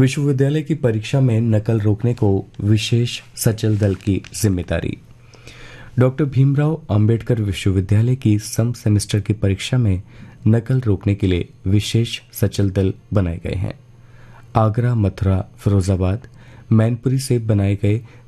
विश्वविद्यालय की परीक्षा में नकल रोकने को विशेष सचल दल की जिम्मेदारी। डॉक्टर भीमराव अंबेडकर विश्वविद्यालय की सम सेमेस्टर की परीक्षा में नकल रोकने के लिए विशेष सचल दल बनाए गए हैं। आगरा, मथुरा, फिरोजाबाद, मैनपुरी से बनाए गए